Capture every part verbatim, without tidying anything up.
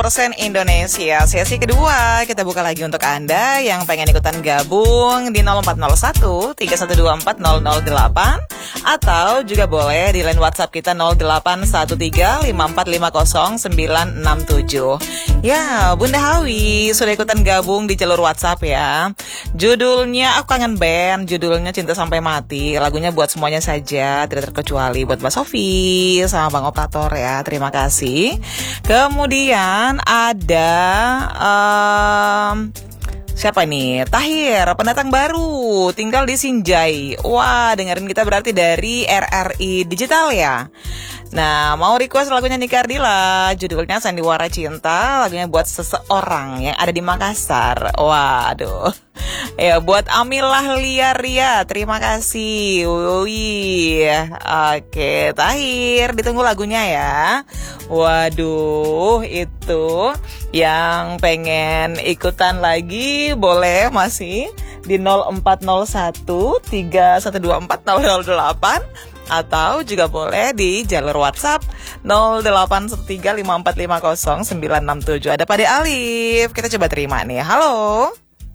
persen Indonesia. Sesi kedua kita buka lagi untuk Anda yang pengen ikutan gabung di nol empat nol satu tiga satu dua empat nol nol delapan atau juga boleh di line WhatsApp kita nol delapan satu tiga lima empat lima nol sembilan enam tujuh. Ya, Bunda Hawi sudah ikutan gabung di jalur WhatsApp ya. Judulnya Aku Kangen Band, judulnya Cinta Sampai Mati. Lagunya buat semuanya saja, tidak terkecuali buat Mbak Sofi sama Bang Operator ya. Terima kasih. Kemudian ada um, siapa nih? Tahir, pendatang baru, tinggal di Sinjai. Wah, dengerin kita berarti dari R R I Digital ya. Nah, mau request lagunya Nika Ardila, judulnya Sandiwara Cinta, lagunya buat seseorang yang ada di Makassar. Waduh. Ya, buat Amilah Lia Ria, terima kasih. Wih. Oke, Tahir, ditunggu lagunya ya. Waduh, itu yang pengen ikutan lagi boleh masih di nol empat nol satu tiga satu dua empat nol nol delapan atau juga boleh di jalur WhatsApp nol delapan satu tiga lima empat lima nol sembilan enam tujuh. Ada Pade Alif, kita coba terima nih. Halo.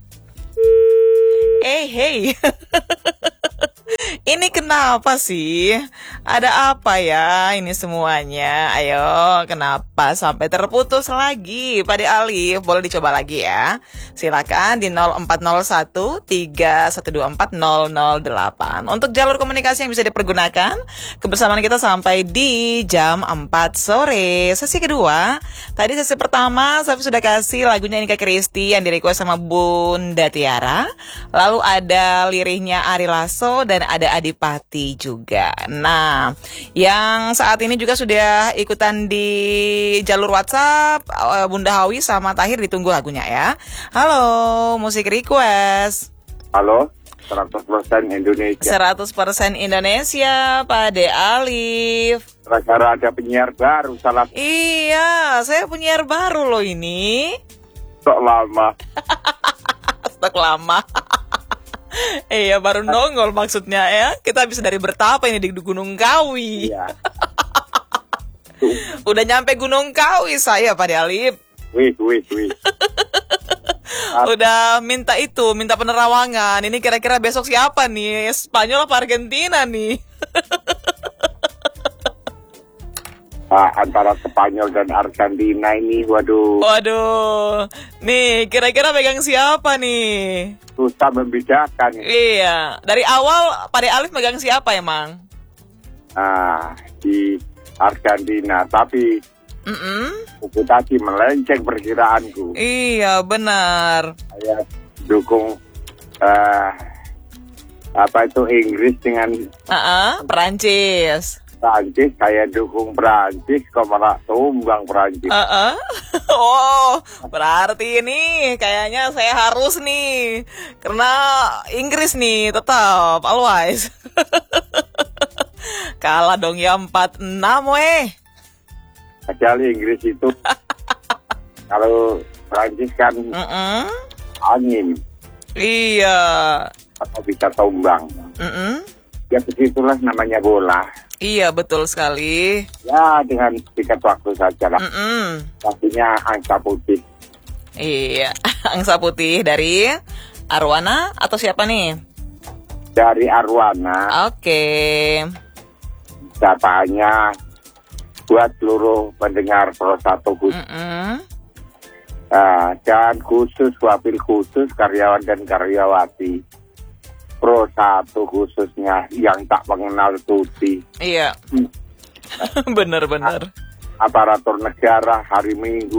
Hey, hey. Ini kenapa sih? Ada apa ya ini semuanya? Ayo, kenapa sampai terputus lagi? Pade Alif, boleh dicoba lagi ya. Silakan di nol empat nol satu tiga satu dua empat nol nol delapan. Untuk jalur komunikasi yang bisa dipergunakan, kebersamaan kita sampai di jam empat sore. Sesi kedua, tadi sesi pertama saya sudah kasih lagunya Nika Kristi yang direquest sama Bunda Tiara. Lalu ada lirihnya Ari Lasso dan ada Adipati juga. Nah, yang saat ini juga sudah ikutan di jalur WhatsApp, Bunda Hawi sama Tahir ditunggu lagunya ya. Halo, musik request. Halo, seratus persen Indonesia. seratus persen Indonesia, Pade Alif. Gara-gara ada penyiar baru, salah. Iya, saya penyiar baru loh ini. Stok lama. Stok lama. Iya, baru nongol maksudnya ya. Kita bisa dari bertapa ini di Gunung Kawi. Iya. Udah nyampe Gunung Kawi saya, Pade Alif. Wih, wih, wih. Udah minta itu, minta penerawangan. Ini kira-kira besok siapa nih? Spanyol apa Argentina nih? Nah, antara Spanyol dan Argentina ini, waduh. Waduh. Nih, kira-kira pegang siapa nih? Susah membedakan. Iya. Dari awal, Pade Alif megang siapa emang? Nah, di Argentina. Tapi Mm-mm. buku tadi melenceng perkiraanku. Iya, benar. Saya dukung uh, apa itu Inggris dengan Uh-uh, Perancis. Prancis, saya dukung Prancis, kok malah tumbang Prancis. Uh-uh. Oh, berarti ini kayaknya saya harus nih, karena Inggris nih tetap always. Kalah dong ya empat enam weh. Padahal Inggris itu kalau Prancis kan Uh-uh. angin Iya. atau bisa tumbang. Uh-uh. Ya begitulah namanya bola. Iya, betul sekali. Ya dengan tiket waktu saja lah. Uh-uh. Pastinya angka putih. Iya, angsa putih dari Arwana atau siapa nih? Dari Arwana. Oke. Datanya buat seluruh pendengar Pro satu khusus. Uh-uh. Nah, dan khusus, wabil khusus karyawan dan karyawati Pro satu khususnya yang tak mengenal tuti. Iya. Bener-bener. Aparatur negara hari Minggu.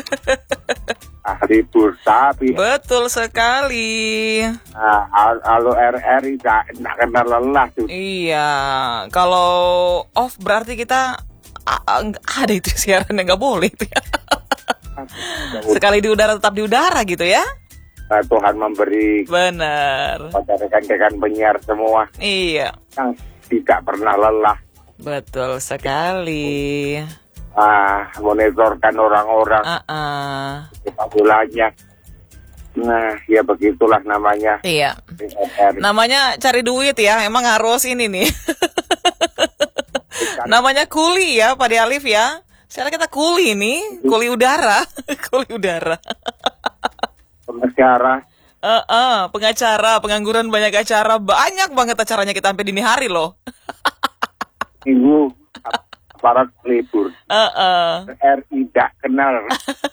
Hari bursa tapi Betul sekali. nah, kalau R R I tak kena lelah tuh. Iya. Kalau off berarti kita a- a- ada itu siaran yang nggak boleh itu ya. Sekali di udara tetap di udara gitu ya. Nah, Tuhan memberi Benar. pada rekan-rekan penyiar semua Iya. yang tidak pernah lelah. Betul sekali. Ah, monitorkan orang-orang Uh-uh. sepak bolanya. Nah, ya begitulah namanya. Iya. R R I. Namanya cari duit ya. Emang harus ini nih. Namanya kuli ya, Pak Alif ya. Sekarang kita kuli nih, kuli udara, kuli udara. Pengacara. Uh, uh, pengacara, pengangguran banyak acara, banyak banget acaranya kita sampai dini hari loh. Minggu para libur. Uh, uh. R I tidak kenal.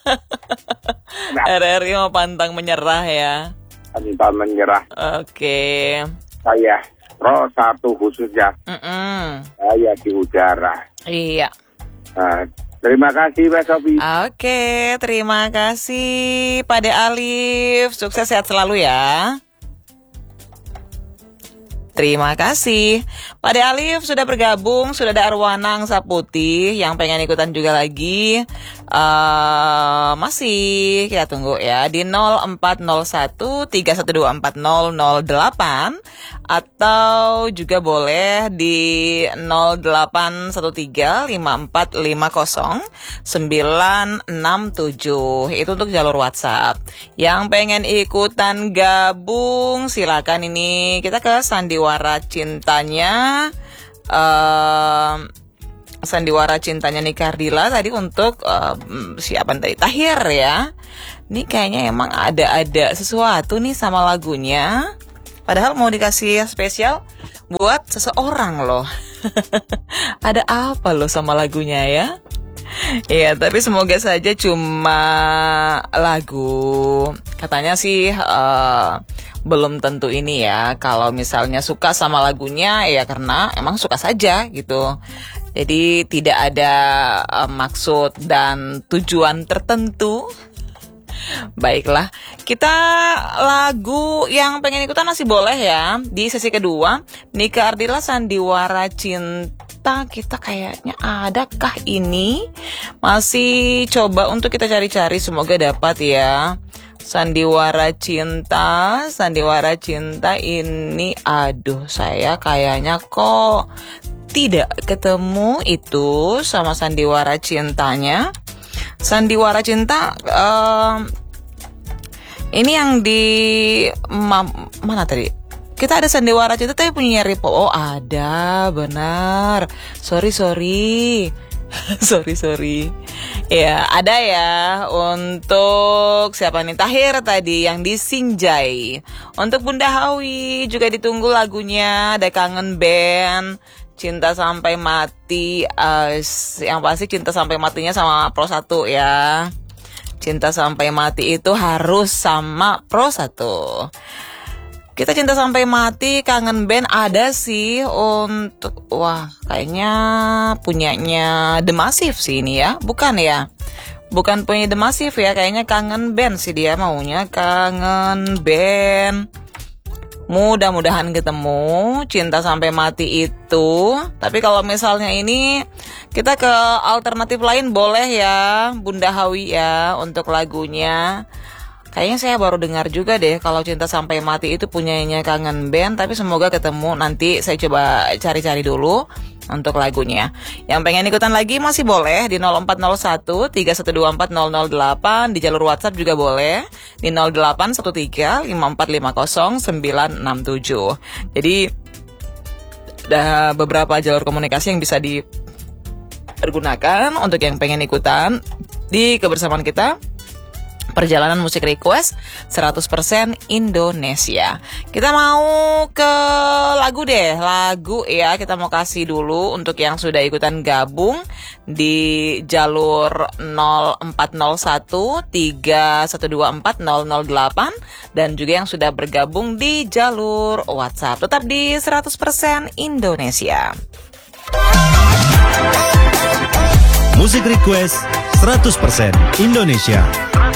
R R I mau pantang menyerah ya. Pantang menyerah. Oke. Okay. Saya pro satu khususnya. Mm-mm. Saya di udara. Iya. Nah, terima kasih Mbak Sofi. Oke, terima kasih Pak De Alif. Sukses sehat selalu ya. Terima kasih. Pak De Alif sudah bergabung, sudah ada Arwana Angsa Putih yang pengen ikutan juga lagi. Uh, masih kita tunggu ya di nol empat nol satu tiga satu dua empat nol nol delapan atau juga boleh di nol delapan satu tiga lima empat lima nol sembilan enam tujuh. Itu untuk jalur WhatsApp. Yang pengen ikutan gabung silakan, ini kita ke sandiwara cintanya. Uh, sandiwara cintanya Nika Ardila tadi untuk uh, siapa tadi? Tahir ya. Ini kayaknya emang ada-ada sesuatu nih sama lagunya. Padahal mau dikasih spesial buat seseorang loh. Ada apa loh sama lagunya ya? Iya, tapi semoga saja cuma lagu. Katanya sih uh, belum tentu ini ya. Kalau misalnya suka sama lagunya ya karena emang suka saja gitu. Jadi tidak ada uh, maksud dan tujuan tertentu. Baiklah, kita lagu yang pengen ikutan masih boleh ya. Di sesi kedua, Nika Ardila Sandiwara Cinta. Kita kayaknya adakah ini? Masih coba untuk kita cari-cari, semoga dapat ya. Sandiwara Cinta, Sandiwara Cinta ini, aduh saya kayaknya kok tidak ketemu itu sama sandiwara cintanya. Sandiwara cinta um, ini yang di ma, mana tadi? Kita ada sandiwara cinta tapi punya Ripo. Oh ada, benar. Sorry sorry, sorry sorry. Ya ada ya untuk siapa nih? Tahir tadi yang di Sinjai. Untuk Bunda Hawi juga ditunggu lagunya. Ada Kangen Band. Cinta Sampai Mati, uh, yang pasti Cinta Sampai Matinya sama Pro satu ya. Cinta Sampai Mati itu harus sama Pro satu. Kita Cinta Sampai Mati, Kangen Band ada sih untuk, wah kayaknya punyanya The Massive sih ini ya, bukan ya? Bukan punya The Massive ya, kayaknya Kangen Band sih dia maunya, Kangen Band. Mudah-mudahan ketemu Cinta Sampai Mati itu. Tapi kalau misalnya ini kita ke alternatif lain boleh ya Bunda Hawi ya untuk lagunya. Kayaknya saya baru dengar juga deh kalau Cinta Sampai Mati itu punyanya Kangen Band. Tapi semoga ketemu, nanti saya coba cari-cari dulu untuk lagunya. Yang pengen ikutan lagi masih boleh di nol empat nol satu tiga satu dua empat nol nol delapan. Di jalur WhatsApp juga boleh di nol delapan satu tiga lima empat lima nol sembilan enam tujuh. Jadi ada beberapa jalur komunikasi yang bisa dipergunakan untuk yang pengen ikutan di kebersamaan kita. Perjalanan musik request seratus persen Indonesia. Kita mau ke lagu deh, lagu ya. Kita mau kasih dulu untuk yang sudah ikutan gabung di jalur nol empat nol satu tiga satu dua empat nol nol delapan dan juga yang sudah bergabung di jalur WhatsApp. Tetap di seratus persen Indonesia. Musik request seratus persen Indonesia.